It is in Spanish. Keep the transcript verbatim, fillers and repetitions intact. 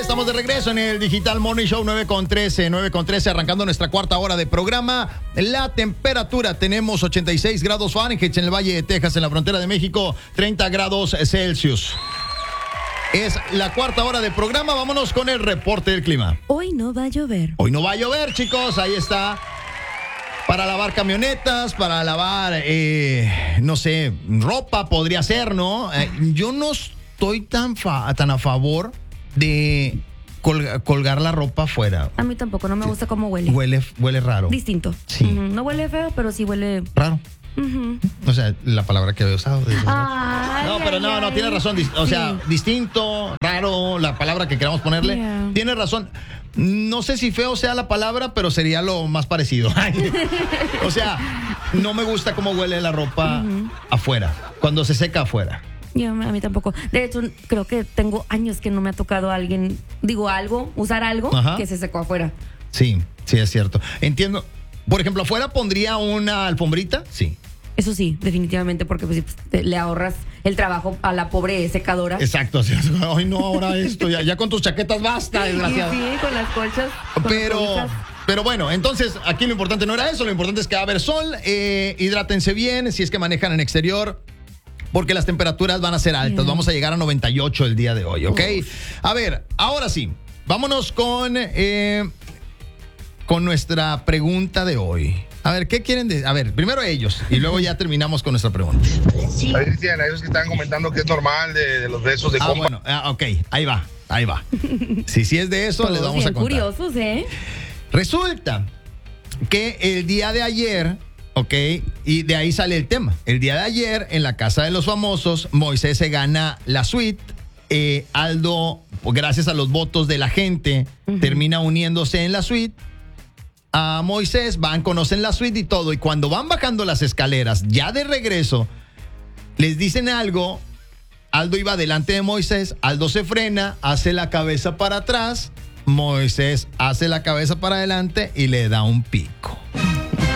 estamos de regreso en el Digital Morning Show nueve con trece, nueve con trece, arrancando nuestra cuarta hora de programa. La temperatura, tenemos ochenta y seis grados Fahrenheit en el Valle de Texas, en la frontera de México, treinta grados Celsius. Es la cuarta hora de programa, vámonos con el reporte del clima. Hoy no va a llover. Hoy no va a llover, chicos, ahí está. Para lavar camionetas, para lavar, eh, no sé, ropa podría ser, ¿no? Eh, yo no estoy tan, fa- tan a favor de colga- colgar la ropa afuera. A mí tampoco, no me gusta cómo huele. Huele, huele raro. Distinto. Sí. Ujú, no huele feo, pero sí huele... Raro. Ujú. O sea, la palabra que había usado. Ay, No, pero no, ay, no, ay. tiene razón. dis- O Sí. sea, distinto, raro, la palabra que queramos ponerle. Yeah. Tiene razón. No sé si feo sea la palabra, pero sería lo más parecido. O sea, no me gusta cómo huele la ropa afuera, cuando se seca afuera. Yo, a mí tampoco. De hecho, creo que tengo años que no me ha tocado a alguien, digo algo, usar algo Ajá. que se secó afuera. Sí, sí, es cierto. Entiendo. Por ejemplo, afuera pondría una alfombrita. Sí. Eso sí, definitivamente, porque pues, pues, te- le ahorras el trabajo a la pobre secadora. Exacto. Así, ay, no, ahora esto. Ya, ya con tus chaquetas basta, Y desgraciado. sí, con las colchas. con las Pero, cobijas. pero bueno, entonces aquí lo importante no era eso, lo importante es que va a haber sol, eh, hidrátense bien si es que manejan en exterior, porque las temperaturas van a ser altas, Yeah. vamos a llegar a noventa y ocho el día de hoy, ¿ok? A ver, ahora sí, vámonos con, eh, con nuestra pregunta de hoy. A ver, ¿qué quieren decir? A ver, primero ellos y luego ya terminamos con nuestra pregunta. Ahí Cristian, ellos que estaban comentando que es normal de, de los besos de Ah, compa. bueno, ah, ok, ahí va, ahí va. Si sí es de eso, les Todos vamos a bien contar. curiosos, ¿eh? Resulta que el día de ayer, ok, y de ahí sale el tema. El día de ayer, en la casa de los famosos, Moisés se gana la suite. Eh, Aldo, pues, gracias a los votos de la gente, termina uniéndose en la suite. A Moisés, van, conocen la suite y todo. Y cuando van bajando las escaleras, ya de regreso, les dicen algo. Aldo iba delante de Moisés, Aldo se frena, hace la cabeza para atrás, Moisés hace la cabeza para adelante y le da un pico.